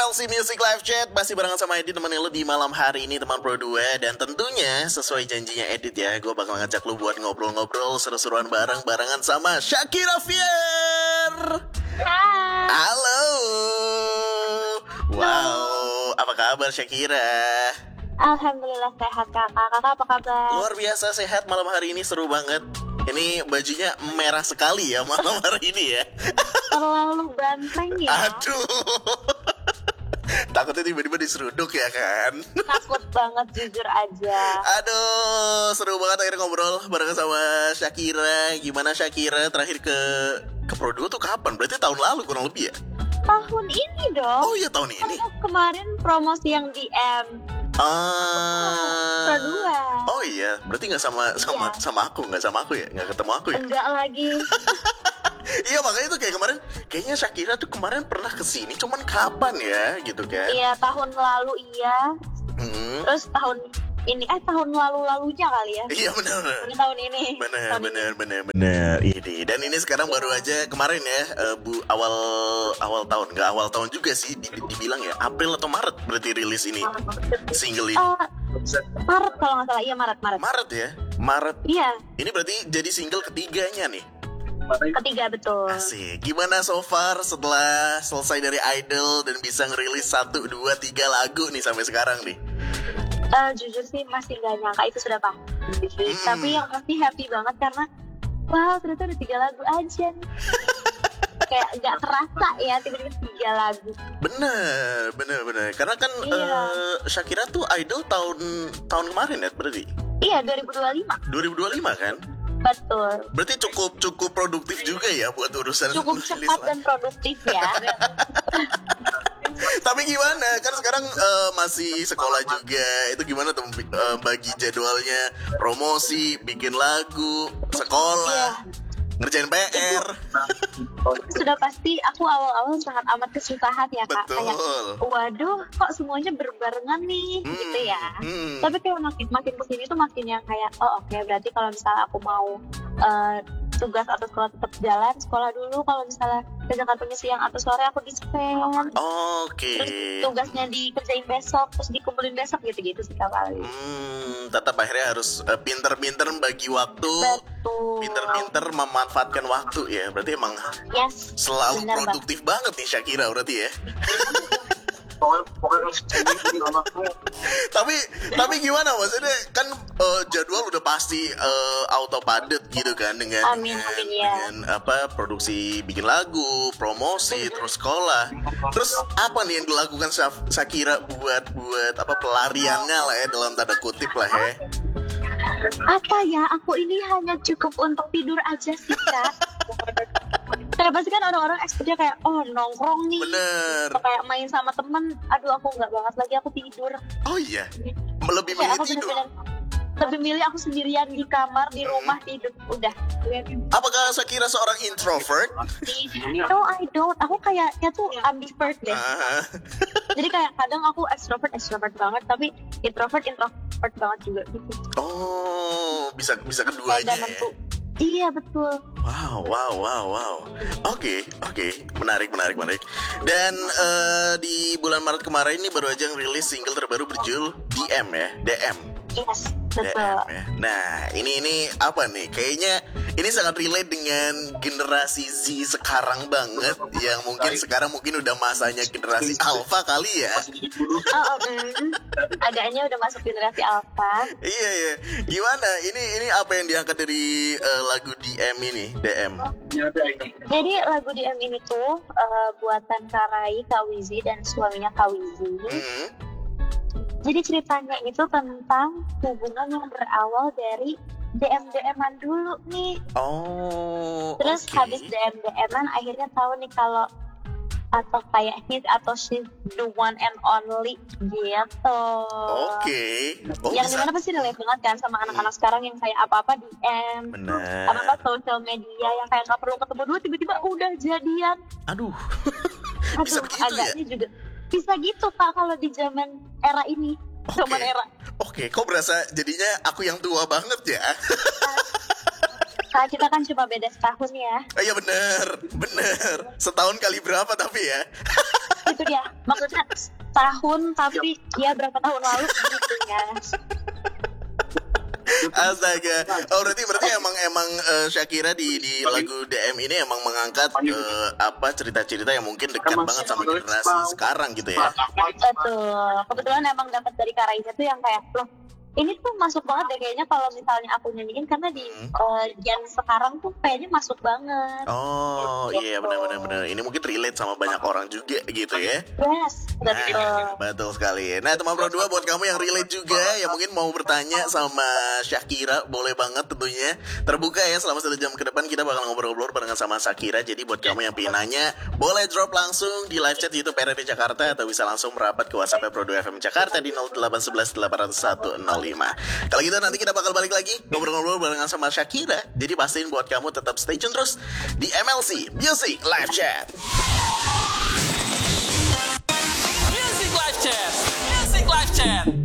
MLC Music Live Chat. Masih barengan sama Edit temenin lu di malam hari ini teman Pro 2. Dan tentunya sesuai janjinya Edit ya, gue bakal ngajak lu buat ngobrol-ngobrol seru-seruan barengan sama Shakira Fier. Hai. Halo. Wow, apa kabar Shakira? Alhamdulillah sehat kakak. Kakak apa kabar? Luar biasa sehat, malam hari ini seru banget. Ini bajunya merah sekali ya malam hari ini ya. Terlalu banteng ya. Aduh. Takutnya tiba-tiba diseruduk ya kan. Takut banget jujur aja. Aduh, seru banget akhirnya ngobrol barengan sama Shakira. Gimana Shakira terakhir ke Pro 2 tuh kapan? Berarti tahun lalu kurang lebih ya? Tahun ini dong. Oh iya tahun ini. Kemarin promosi yang DM Pro 2. Oh iya, berarti nggak sama aku ya, nggak ketemu aku ya? Enggak lagi. Iya makanya tuh kayak kemarin, kayaknya Shakira tuh kemarin pernah kesini, cuman kapan ya gitu kan? Iya tahun lalu iya. Terus tahun ini tahun lalunya kali ya. Iya benar. Tahun ini. Benar. Ini dan ini sekarang baru aja kemarin ya, awal tahun, nggak awal tahun juga sih, dibilang ya April atau Maret berarti rilis ini single ini. Maret kalau nggak salah, iya Maret. Maret ya, Maret. Iya. Ini berarti jadi single ketiganya nih. Ketiga betul. Asik. Gimana so far setelah selesai dari Idol dan bisa ngerilis 1, 2, 3 lagu nih sampai sekarang nih? Jujur sih masih gak nyangka itu sudah pasti. Tapi yang pasti happy banget karena wow ternyata udah 3 lagu aja nih. Kayak gak terasa ya tiba-tiba 3 lagu. Bener. Karena kan Shakira tuh Idol tahun kemarin ya berarti? Iya 2025 kan? Betul. Berarti cukup produktif juga ya buat urusan cukup cepat dan produktif ya. Tapi gimana? Kan sekarang masih sekolah juga. Itu gimana tuh bagi jadwalnya? Promosi, bikin lagu, sekolah, ngerjain PR. Sudah pasti aku awal-awal sangat amat kesusahan ya Kak. Betul. Kayak waduh kok semuanya berbarengan nih gitu ya. Tapi kayak makin kesini tuh makin yang kayak oke, berarti kalau misalnya aku mau tugas atau sekolah tetap jalan, sekolah dulu. Kalau misalnya ke Jakartanya siang atau sore aku di-spend. Oke. Terus tugasnya dikerjain besok, terus dikumpulin besok gitu-gitu sih Kak paling. Tetap akhirnya harus pinter-pinter bagi waktu. Betul. Pinter-pinter memanfaatkan waktu ya. Berarti emang selalu produktif banget nih Shakira berarti ya. tapi gimana maksudnya kan jadwal udah pasti auto padat gitu kan dengan produksi bikin lagu, promosi, terus sekolah. Terus apa nih yang dilakukan Shakira buat pelariannya lah ya dalam tanda kutip lah ya? Apa ya, aku ini hanya cukup untuk tidur aja sih Kak. Karena pasti kan orang-orang ekspektnya kayak nongkrong nih. Bener. Atau kayak main sama temen. Aduh aku gak banget lagi, aku tidur. Oh iya? Lebih milih tidur? Lebih milih aku sendirian di kamar, di rumah tidur. Udah. Apakah Shakira seorang introvert? No, I don't. Aku kayaknya tuh ambivert deh. Jadi kayak kadang aku extrovert banget, tapi introvert banget juga gitu. Oh, bisa keduanya ya? Iya betul. Wow. Oke. Menarik. Dan di bulan Maret kemarin ini baru aja ngerilis single terbaru berjudul DM ya, DM. Yes, betul. DM, ya. Nah, ini apa nih? Kayaknya ini sangat relate dengan generasi Z sekarang banget, yang sekarang udah masanya generasi Alpha kali ya. Agaknya udah masuk generasi Alpha. Iya. Gimana? Ini apa yang diangkat dari lagu DM ini? DM. Jadi lagu DM ini tuh buatan Karai, Kak Wizi dan suaminya Kak Wizi. Jadi ceritanya itu tentang hubungan yang berawal dari DM-an dulu nih. Terus habis DM-an akhirnya tahu nih kalau atau kayak his atau she's the one and only gitu. Yang dimana pasti relate banget kan sama anak-anak sekarang yang kayak apa-apa DM. Bener. Apa-apa sosial media yang kayak gak perlu ketemu dulu tiba-tiba udah jadian. Aduh. Bisa begitu agaknya ya? Juga bisa gitu Kak kalau di zaman era ini. Zaman era. Oke, kok berasa jadinya aku yang tua banget ya? Nah, kita kan cuma beda setahun ya. Iya bener. Setahun kali berapa tapi ya? Itu dia, maksudnya tahun tapi ya berapa tahun lalu gitu ya. Astaga. Oh berarti emang Shakira di lagu DM ini emang mengangkat cerita-cerita yang mungkin dekat banget sama generasi sekarang gitu ya. Betul. Kebetulan emang dapat dari Kak Raisa tuh yang kayak loh, ini tuh masuk banget deh kayaknya kalau misalnya aku nyanyiin, karena di gen sekarang tuh kayaknya masuk banget. Oh iya, benar. Ini mungkin relate sama banyak orang juga gitu ya. Yes, betul. Betul sekali. Nah teman Pro 2, buat kamu yang relate juga, yang mungkin mau bertanya sama Shakira, boleh banget tentunya. Terbuka ya, selama 1 jam ke depan kita bakal ngobrol-ngobrol barengan sama Shakira. Jadi buat kamu yang pengen nanya, boleh drop langsung di live chat YouTube RRI Jakarta, atau bisa langsung merapat ke WhatsApp Pro 2 FM Jakarta di 0811 801 05. Kalau gitu nanti kita bakal balik lagi ngobrol-ngobrol barengan sama Shakira. Jadi pastiin buat kamu tetap stay tune terus di MLC Music Live Chat. Music Live Chat.